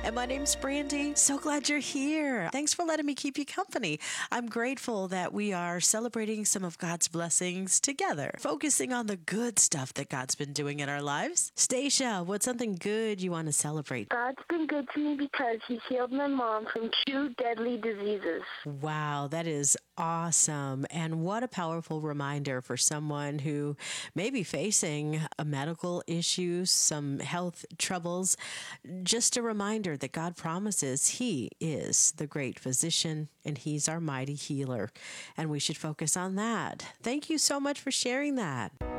And my name's Brandy. So glad you're here. Thanks for letting me keep you company. I'm grateful that we are celebrating some of God's blessings together, focusing on the good stuff that God's been doing in our lives. Stacia, what's something good you want to celebrate? God's been good to me because He's healed my mom from 2 deadly diseases. Wow, that is awesome. And what a powerful reminder for someone who may be facing a medical issue, some health troubles. Just a reminder that God promises He is the great physician and He's our mighty healer. And we should focus on that. Thank you so much for sharing that.